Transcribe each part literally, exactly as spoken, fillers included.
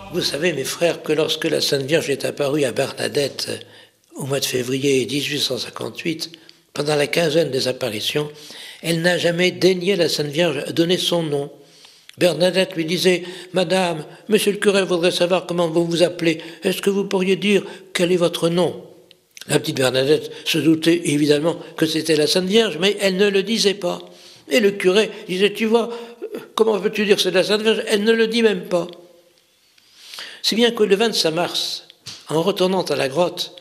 Vous savez, mes frères, que lorsque la Sainte Vierge est apparue à Bernadette au mois de février dix-huit cent cinquante-huit, pendant la quinzaine des apparitions, elle n'a jamais daigné, la Sainte Vierge, donner son nom. Bernadette lui disait « Madame, monsieur le curé voudrait savoir comment vous vous appelez. Est-ce que vous pourriez dire quel est votre nom ?» La petite Bernadette se doutait évidemment que c'était la Sainte Vierge, mais elle ne le disait pas. Et le curé disait « Tu vois, comment peux-tu dire que c'est la Sainte Vierge ?» Elle ne le dit même pas. Si bien que le vingt-cinq mars, en retournant à la grotte,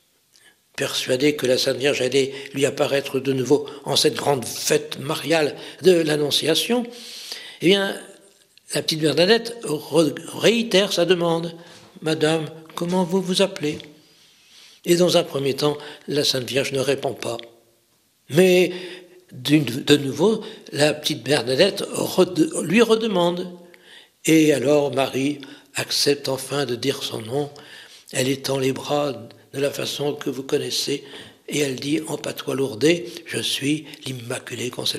persuadé que la Sainte Vierge allait lui apparaître de nouveau en cette grande fête mariale de l'Annonciation, eh bien, la petite Bernadette réitère sa demande. « Madame, comment vous vous appelez ?» Et dans un premier temps, la Sainte Vierge ne répond pas. Mais de nouveau, la petite Bernadette lui redemande. Et alors Marie accepte enfin de dire son nom. Elle étend les bras de la façon que vous connaissez et elle dit en patois lourdais « Je suis l'Immaculée Conception ».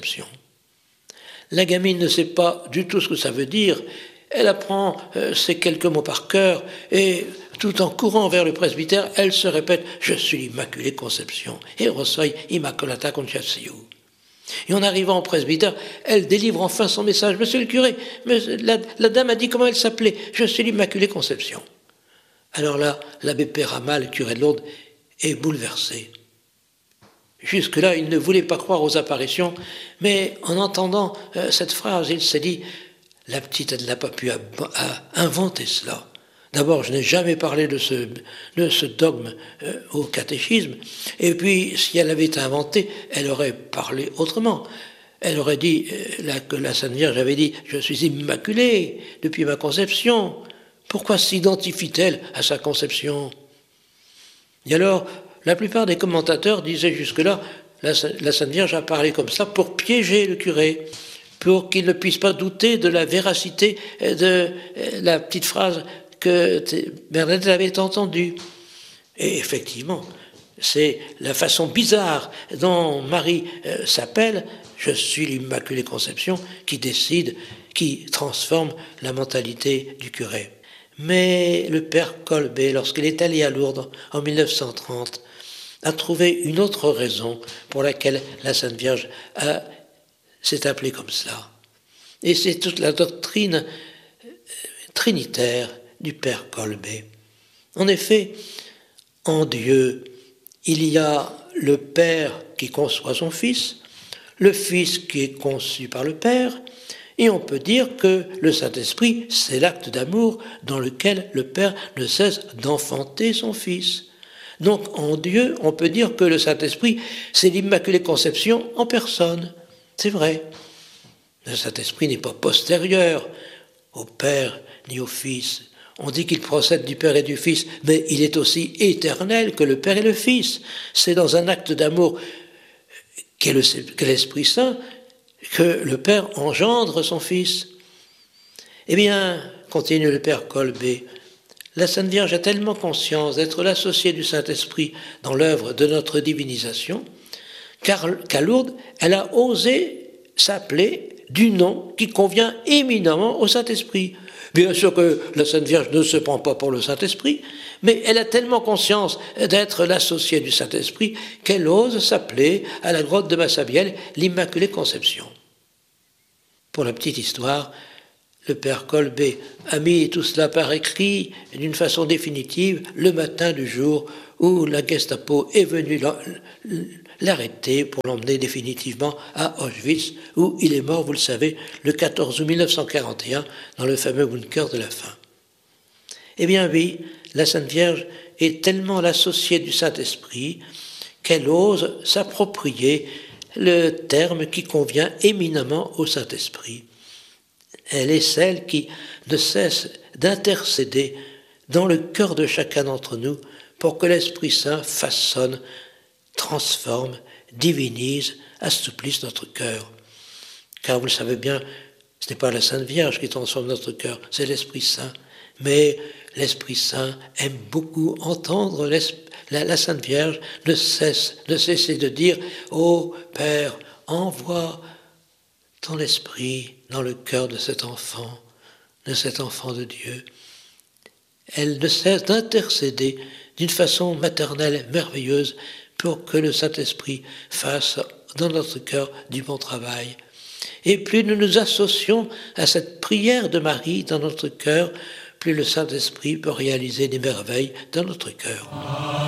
La gamine ne sait pas du tout ce que ça veut dire. Elle apprend euh, ces quelques mots par cœur et tout en courant vers le presbytère, elle se répète « Je suis l'Immaculée Conception » et reçoit « Immaculata Conceptio ». Et en arrivant au presbytère, elle délivre enfin son message. « Monsieur le curé, la, la dame a dit comment elle s'appelait. Je suis l'Immaculée Conception. » Alors là, l'abbé Péramal, le curé de Lourdes, est bouleversé. Jusque-là, il ne voulait pas croire aux apparitions, mais en entendant euh, cette phrase, il s'est dit « La petite, elle n'a pas pu à, à inventer cela. D'abord, je n'ai jamais parlé de ce, de ce dogme euh, au catéchisme, et puis, si elle avait été inventée, elle aurait parlé autrement. Elle aurait dit euh, la, que la Sainte Vierge avait dit « Je suis immaculée depuis ma conception ». Pourquoi s'identifie-t-elle à sa conception? Et alors, la plupart des commentateurs disaient jusque-là, la, la Sainte Vierge a parlé comme ça pour piéger le curé, pour qu'il ne puisse pas douter de la véracité de la petite phrase que Bernadette avait entendue. Et effectivement, c'est la façon bizarre dont Marie euh, s'appelle, je suis l'Immaculée Conception, qui décide, qui transforme la mentalité du curé. Mais le père Colbet, lorsqu'il est allé à Lourdes en mille neuf cent trente, a trouvé une autre raison pour laquelle la Sainte Vierge a, s'est appelée comme cela. Et c'est toute la doctrine trinitaire du père Colbet. En effet, en Dieu, il y a le Père qui conçoit son Fils, le Fils qui est conçu par le Père, et on peut dire que le Saint-Esprit, c'est l'acte d'amour dans lequel le Père ne cesse d'enfanter son Fils. Donc en Dieu, on peut dire que le Saint-Esprit, c'est l'Immaculée Conception en personne. C'est vrai. Le Saint-Esprit n'est pas postérieur au Père ni au Fils. On dit qu'il procède du Père et du Fils, mais il est aussi éternel que le Père et le Fils. C'est dans un acte d'amour qu'est l'Esprit Saint que le Père engendre son Fils. Eh bien, continue le Père Colbet, la Sainte Vierge a tellement conscience d'être l'associée du Saint-Esprit dans l'œuvre de notre divinisation, car qu'à Lourdes, elle a osé s'appeler du nom qui convient éminemment au Saint-Esprit. Bien sûr que la Sainte Vierge ne se prend pas pour le Saint-Esprit, mais elle a tellement conscience d'être l'associée du Saint-Esprit qu'elle ose s'appeler à la grotte de Massabielle l'Immaculée Conception. Pour la petite histoire, le père Colbet a mis tout cela par écrit d'une façon définitive le matin du jour où la Gestapo est venue l'arrêter pour l'emmener définitivement à Auschwitz, où il est mort, vous le savez, le quatorze août mille neuf cent quarante et un, dans le fameux bunker de la faim. Eh bien oui, la Sainte Vierge est tellement l'associée du Saint-Esprit qu'elle ose s'approprier le terme qui convient éminemment au Saint-Esprit. Elle est celle qui ne cesse d'intercéder dans le cœur de chacun d'entre nous pour que l'Esprit Saint façonne, transforme, divinise, assouplisse notre cœur. Car vous le savez bien, ce n'est pas la Sainte Vierge qui transforme notre cœur, c'est l'Esprit Saint. Mais l'Esprit Saint aime beaucoup entendre la, la Sainte Vierge ne cesse de cesser de dire « Ô Père, envoie ton esprit dans le cœur de cet enfant, de cet enfant de Dieu. elle ne cesse d'intercéder d'une façon maternelle merveilleuse pour que le Saint-Esprit fasse dans notre cœur du bon travail. Et plus nous nous associons à cette prière de Marie dans notre cœur, plus le Saint-Esprit peut réaliser des merveilles dans notre cœur.